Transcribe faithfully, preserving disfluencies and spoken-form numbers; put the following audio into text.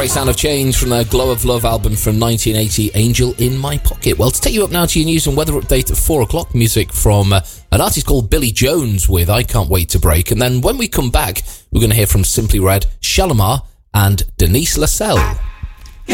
great Sound of Change from the Glow of Love album from nineteen eighty, Angel in My Pocket. Well, to take you up now to your news and weather update at four o'clock, music from uh, an artist called Billy Jones with I Can't Wait to Break. And then when we come back, we're going to hear from Simply Red, Shalimar and Denise Lascelles.